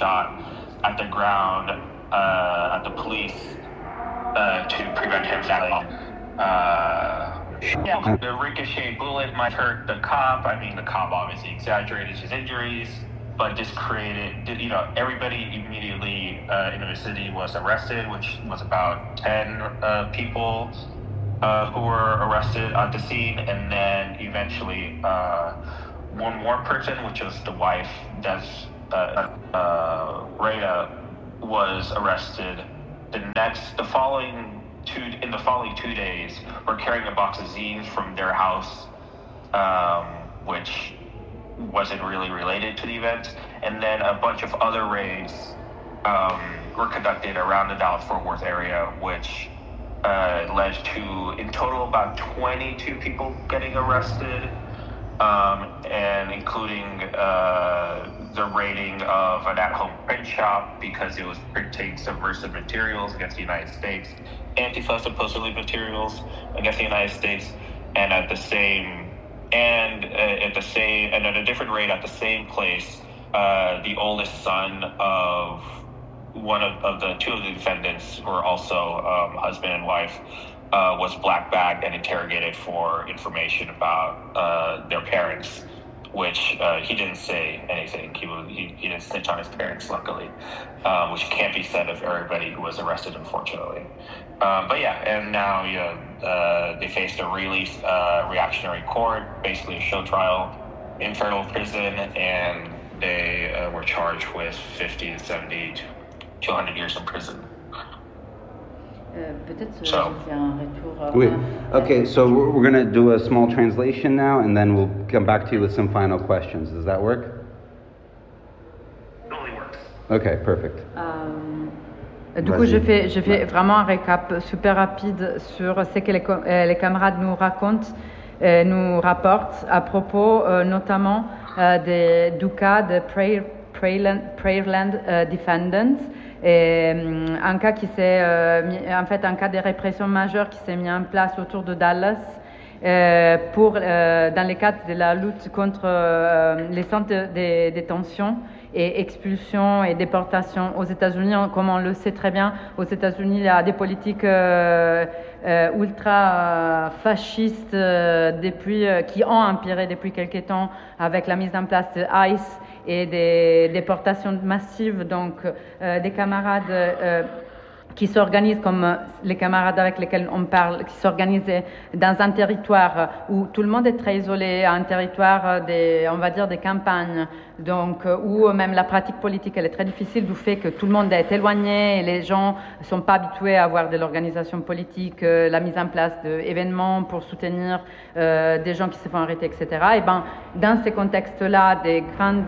shot at the ground at the police to prevent him falling. The ricochet bullet might hurt the cop. I mean, the cop obviously exaggerated his injuries, but just created, everybody immediately in the vicinity was arrested, which was about 10 people who were arrested at the scene, and then eventually one more person, which was the wife, Rhea, was arrested. In the following 2 days, were carrying a box of zines from their house, which wasn't really related to the event, and then a bunch of other raids were conducted around the Dallas-Fort Worth area, which led to, in total, about 22 people getting arrested, and including the raiding of an at-home print shop because it was printing subversive materials against the United States, Antifa supposedly materials against the United States, and at a different raid at the same place, the oldest son of one of the two of the defendants, who are also husband and wife, was black bagged and interrogated for information about their parents, which he didn't say anything. He didn't snitch on his parents, luckily, which can't be said of everybody who was arrested, unfortunately. But yeah, and now they faced a really reactionary court, basically a show trial in federal prison, and they were charged with 50 to 70 to 200 years in prison. Peut-être je vais faire un retour. Oui. Okay, so we're going to do a small translation now, and then we'll come back to you with some final questions. Does that work? It only works. Okay, perfect. Du coup, je fais vraiment un récap super rapide sur ce que les camarades nous racontent, nous rapportent à propos notamment du cas de Prayerland Defendants. Et un cas un cas de répression majeure qui s'est mis en place autour de Dallas dans le cadre de la lutte contre les centres de détention et expulsion et déportation aux États-Unis. Comme on le sait très bien, aux États-Unis, il y a des politiques ultra fascistes qui ont empiré depuis quelques temps avec la mise en place de ICE et des déportations massives, donc des camarades qui s'organisent comme les camarades avec lesquels on parle, qui s'organisent dans un territoire où tout le monde est très isolé, un territoire on va dire des campagnes, donc où même la pratique politique elle est très difficile du fait que tout le monde est éloigné et les gens ne sont pas habitués à avoir de l'organisation politique, la mise en place d'événements pour soutenir des gens qui se font arrêter, etc. Et dans ces contextes-là, des grandes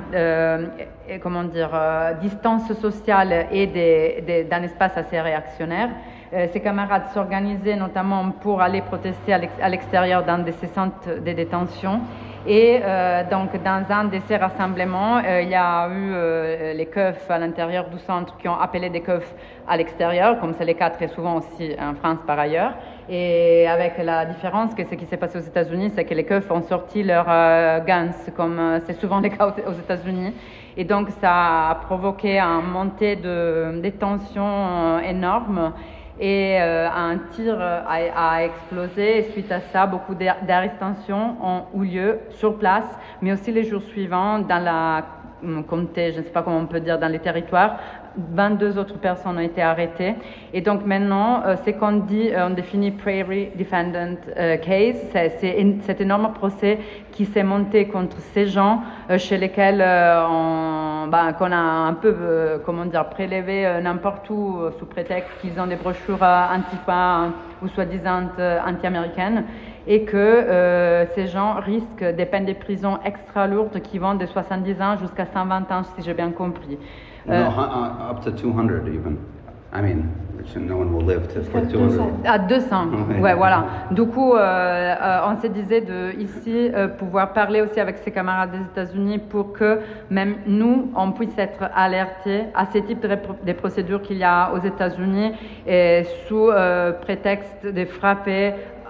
distances sociales et d'un espace assez réactionnaire, ces camarades s'organisaient notamment pour aller protester à l'extérieur dans ces centres de détention. Et donc dans un de ces rassemblements, il y a eu les keufs à l'intérieur du centre qui ont appelé des keufs à l'extérieur, comme c'est le cas très souvent aussi en France par ailleurs. Et avec la différence que ce qui s'est passé aux États-Unis, c'est que les keufs ont sorti leurs guns, comme c'est souvent le cas aux États-Unis. Et donc ça a provoqué une montée de tensions énorme. Et un tir a explosé. Et suite à ça, beaucoup d'arrestations ont eu lieu sur place, mais aussi les jours suivants dans la comté, je ne sais pas comment on peut dire, dans les territoires. 22 autres personnes ont été arrêtées. Et donc maintenant, ce qu'on dit, on définit Prairie Defendant Case, c'est cet énorme procès qui s'est monté contre ces gens chez lesquels qu'on a un peu, prélevé n'importe où sous prétexte qu'ils ont des brochures antifa ou soi-disant anti-américaines, et que ces gens risquent des peines de prison extra lourdes qui vont de 70 ans jusqu'à 120 ans, si j'ai bien compris. No, up to 200 even. I mean, no one will live to for 200. À 200, Okay. Ouais, voilà. Du coup, on se disait ici pouvoir parler aussi avec ses camarades des États-Unis pour que même nous, on puisse être alertés à ce type de procédures qu'il y a aux États-Unis, et sous prétexte de frapper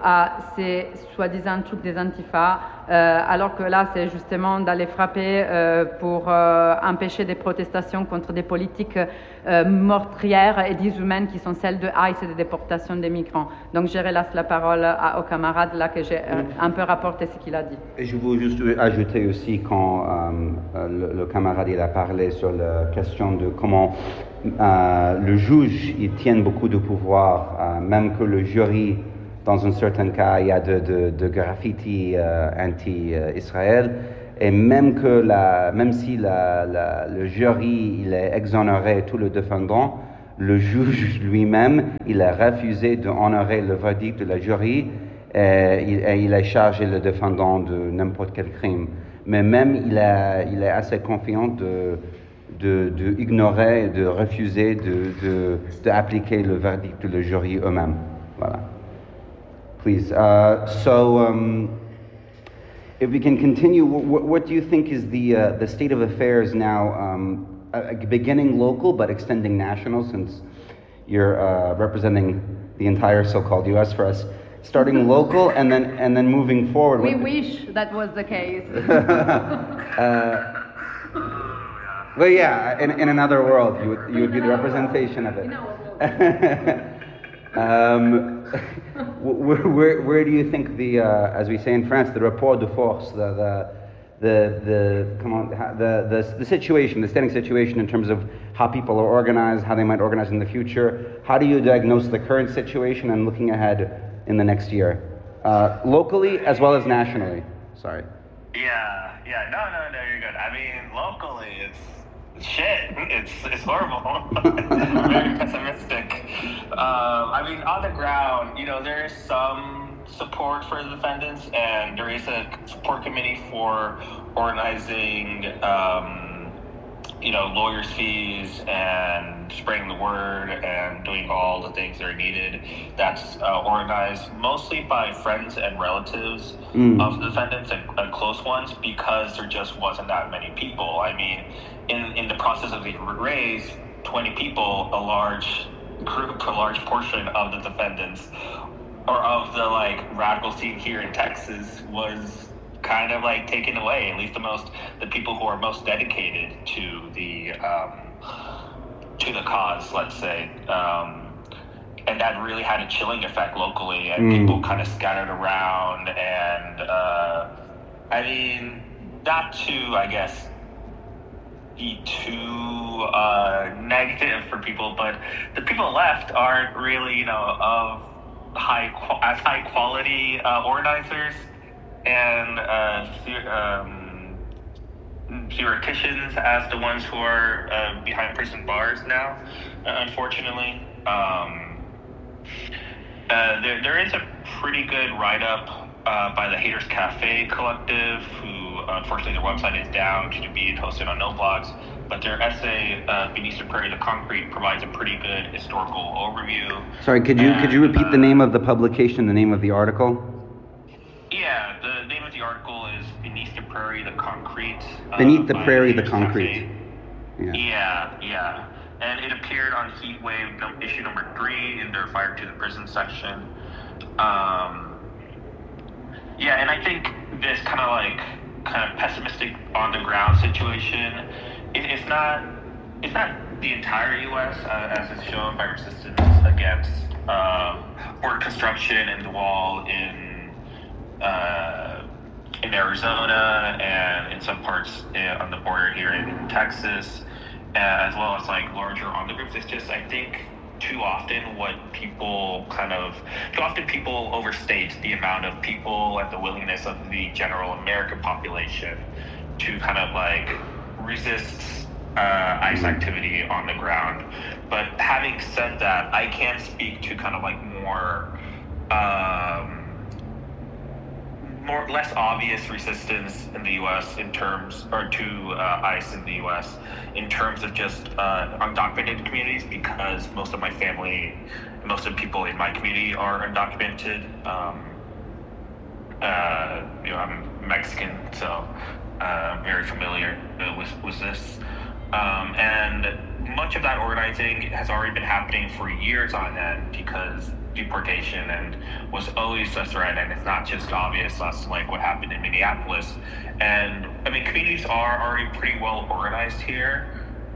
à ces soi-disant trucs des antifas, alors que là, c'est justement d'aller frapper pour empêcher des protestations contre des politiques meurtrières et dishumaines qui sont celles de ICE et de déportation des migrants. Donc, je relaisse la parole au camarade là que j'ai un peu rapporté ce qu'il a dit. Et je veux juste ajouter aussi quand le camarade il a parlé sur la question de comment le juge il tient beaucoup de pouvoir, même que le jury, dans un certain cas, il y a de graffiti anti-Israël, et même si le jury il est exonéré tout le défendant, le juge lui-même il a refusé d'honorer le verdict de la jury. Et il a chargé le défendant de n'importe quel crime. Mais même il est assez confiant de ignorer, de refuser d'appliquer le verdict de le jury eux-mêmes. Voilà. Please. If we can continue, what do you think is the state of affairs now, beginning local but extending national, since you're representing the entire so-called U.S. for us? Starting local and then moving forward. We wish that was the case. Well, yeah, in another world, you would be the representation of it. Where do you think as we say in France, the rapport de force, the situation, the standing situation in terms of how people are organized, how they might organize in the future? How do you diagnose the current situation and looking ahead in the next year, locally as well as nationally? Sorry. Yeah, no, you're good. I mean, locally, it's shit. It's horrible. Very pessimistic. I mean, on the ground, there is some support for the defendants, and there is a support committee for organizing, lawyers' fees and spreading the word and doing all the things that are needed. That's organized mostly by friends and relatives of the defendants and close ones, because there just wasn't that many people. I mean, in the process of the raise, 20 people, a large portion of the defendants or of the radical scene here in Texas was kind of taken away, at least the people who are most dedicated to the cause, let's say, and that really had a chilling effect locally, and people kind of scattered around, and I mean, not to, I guess, be too negative for people, but the people left aren't really, of high quality organizers and theoreticians as the ones who are behind prison bars now, unfortunately. There is a pretty good write-up by the Haters Cafe Collective, who unfortunately their website is down due to being hosted on No Blogs, but their essay, Beneath the Prairie, the Concrete, provides a pretty good historical overview. Sorry, could you repeat the name of the publication, the name of the article? Yeah, the name of the article is Beneath the Prairie, the Concrete. Beneath the Prairie, the Concrete. Yeah. And it appeared on Heatwave issue number 3 in their Fire to the Prison section. Yeah, and I think this kind of pessimistic on the ground situation, it's not the entire U.S. As is shown by resistance against border construction and the wall in Arizona and in some parts on the border here in Texas, as well as larger on the groups. It's just, I think, too often people overstate the amount of people and the willingness of the general American population to kind of resist ICE activity on the ground. But having said that, I can speak to kind of less obvious resistance in the U.S. to ICE in the U.S. in terms of just undocumented communities, because most of my family, most of the people in my community are undocumented. I'm Mexican, so I'm very familiar with this. And much of that organizing has already been happening for years on end, because deportation and was always a threat. And it's not just obvious. That's like what happened in Minneapolis. And I mean, communities are already pretty well organized here.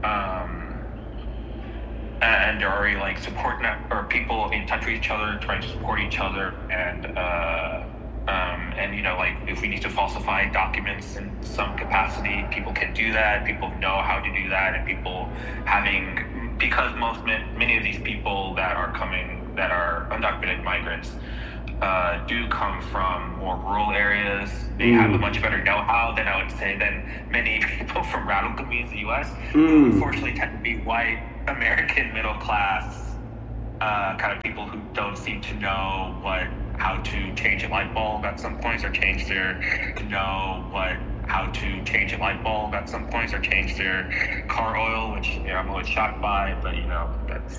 And they're already like support or people in touch with each other, trying to support each other, and you know, like if we need to falsify documents in some capacity, people can do that. People know how to do that, and people because many of these people that are undocumented migrants do come from more rural areas. They have a much better know-how than I would say than many people from radical communities in the U.S. who unfortunately tend to be white American middle class kind of people who don't seem to know how to change a light bulb at some points or change their car oil, which I'm always shocked by, but you know that's